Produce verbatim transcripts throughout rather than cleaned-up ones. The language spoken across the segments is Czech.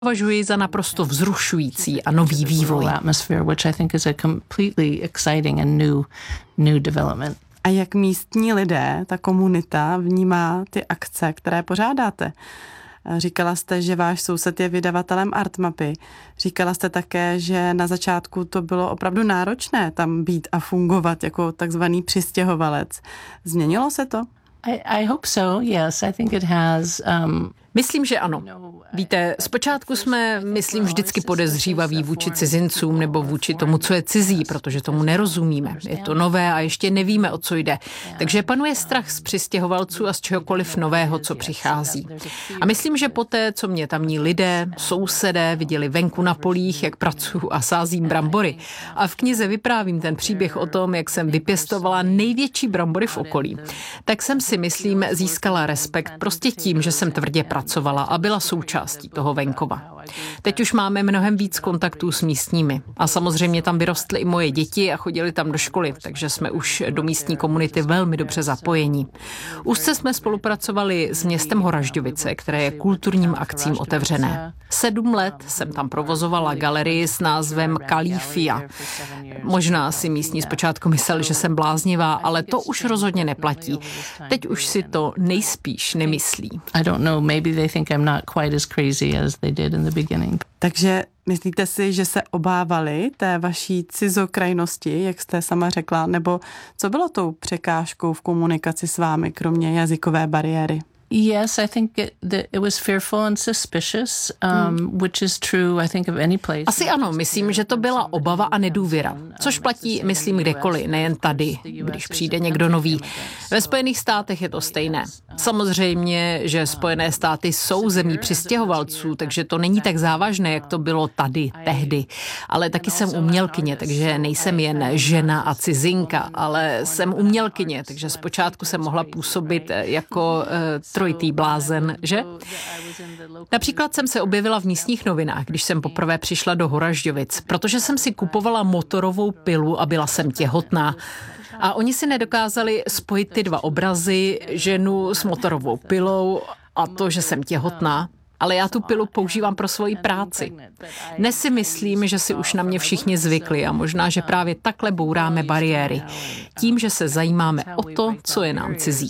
Považuji za naprosto vzrušující a nový vývoj. A jak místní lidé, ta komunita vnímá ty akce, které pořádáte? Říkala jste, že váš soused je vydavatelem Artmapy. Říkala jste také, že na začátku to bylo opravdu náročné tam být a fungovat jako takzvaný přistěhovalec. Změnilo se to? I, I hope so, yes. I think it has. Um, Myslím, že ano. Víte, zpočátku jsme, myslím, vždycky podezřívaví vůči cizincům nebo vůči tomu, co je cizí, protože tomu nerozumíme. Je to nové a ještě nevíme, o co jde. Takže panuje strach z přistěhovalců a z čehokoliv nového, co přichází. A myslím, že poté, co mě tamní lidé, sousedé viděli venku na polích, jak pracuji a sázím brambory, a v knize vyprávím ten příběh o tom, jak jsem vypěstovala největší brambory v okolí, tak jsem si, myslím, získala respekt prostě tím, že jsem tvrdě pracovala. pracovala a byla součástí toho venkova. Teď už máme mnohem víc kontaktů s místními. A samozřejmě tam vyrostly i moje děti a chodili tam do školy, takže jsme už do místní komunity velmi dobře zapojení. Úzce jsme spolupracovali s městem Horažďovice, které je kulturním akcím otevřené. Sedm let jsem tam provozovala galerii s názvem Kalifia. Možná si místní zpočátku mysleli, že jsem bláznivá, ale to už rozhodně neplatí. Teď už si to nejspíš nemyslí. I don't know, maybe they think I'm not quite as crazy as they did in the beginning. Takže myslíte si, že se obávali té vaší cizokrajnosti, jak jste sama řekla, nebo co bylo tou překážkou v komunikaci s vámi, kromě jazykové bariéry? Yes, I think it, the, it was fearful and suspicious, um, which is true, I think, of any place. Asi ano, myslím, že to byla obava a nedůvěra, což platí, myslím, kdekoliv, nejen tady, když přijde někdo nový. Ve Spojených státech je to stejné. Samozřejmě, že Spojené státy jsou zemí přistěhovalců, takže to není tak závažné, jak to bylo tady, tehdy. Ale taky jsem umělkyně, takže nejsem jen žena a cizinka, ale jsem umělkyně, takže zpočátku jsem mohla působit jako uh, trojitý blázen, že? Například jsem se objevila v místních novinách, když jsem poprvé přišla do Horažďovic, protože jsem si kupovala motorovou pilu a byla jsem těhotná. A oni si nedokázali spojit ty dva obrazy, ženu s motorovou pilou a to, že jsem těhotná. Ale já tu pilu používám pro svoji práci. Dnes si myslím, že si už na mě všichni zvykli a možná, že právě takhle bouráme bariéry. Tím, že se zajímáme o to, co je nám cizí.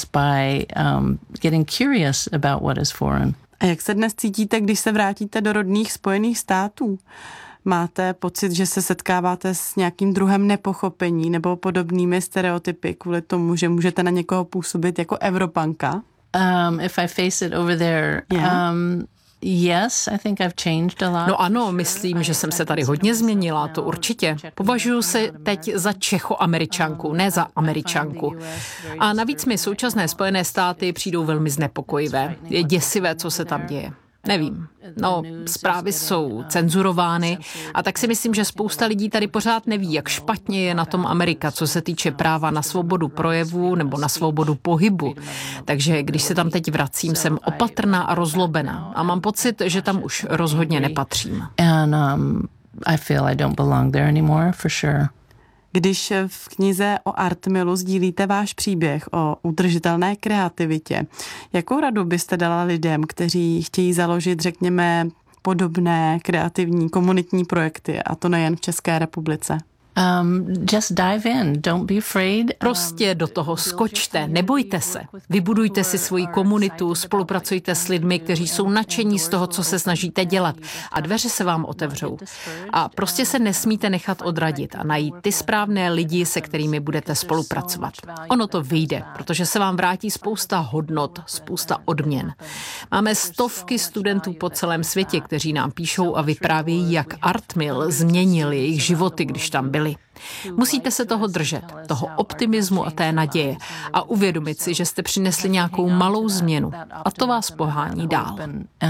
A jak se dnes cítíte, když se vrátíte do rodných Spojených států? Máte pocit, že se setkáváte s nějakým druhem nepochopení nebo podobnými stereotypy kvůli tomu, že můžete na někoho působit jako Evropanka? Um, if I face it over there, yeah. um, yes, I think I've changed a lot. No ano, myslím, že jsem se tady hodně změnila, to určitě. Považuji se teď za Čechoameričanku, ne za Američanku. A navíc mi současné Spojené státy přijdou velmi znepokojivé. Je děsivé, co se tam děje. Nevím. No, zprávy jsou cenzurovány a tak si myslím, že spousta lidí tady pořád neví, jak špatně je na tom Amerika, co se týče práva na svobodu projevu nebo na svobodu pohybu. Takže když se tam teď vracím, jsem opatrná a rozlobená a mám pocit, že tam už rozhodně nepatřím. And um, I feel I don't belong there anymore, for sure. Když v knize o Artmilu sdílíte váš příběh o udržitelné kreativitě, jakou radu byste dala lidem, kteří chtějí založit, řekněme, podobné kreativní komunitní projekty, a to nejen v České republice? Um, just dive in, don't be afraid. Prostě do toho skočte, nebojte se. Vybudujte si svoji komunitu, spolupracujte s lidmi, kteří jsou nadšení z toho, co se snažíte dělat a dveře se vám otevřou. A prostě se nesmíte nechat odradit a najít ty správné lidi, se kterými budete spolupracovat. Ono to vyjde, protože se vám vrátí spousta hodnot, spousta odměn. Máme stovky studentů po celém světě, kteří nám píšou a vyprávějí, jak Artmil změnil jejich životy, když tam byli. Musíte se toho držet, toho optimismu a té naděje a uvědomit si, že jste přinesli nějakou malou změnu a to vás pohání dál.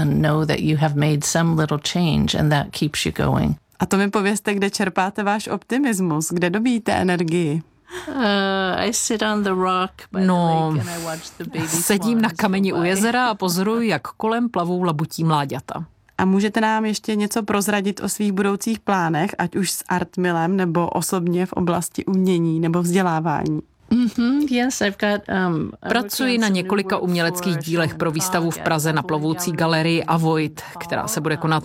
A to mi povězte, kde čerpáte váš optimismus, kde dobíjíte energii? Uh, I sit on the rock by no, the lake and I watch the baby sedím na kameni u jezera a pozoruji, jak kolem plavou labutí mláďata. A můžete nám ještě něco prozradit o svých budoucích plánech, ať už s Artmilem nebo osobně v oblasti umění nebo vzdělávání? Mm-hmm, yes, I've got, um, Pracuji na několika uměleckých dílech pro výstavu v Praze na plovoucí galerii Avoid, která se bude konat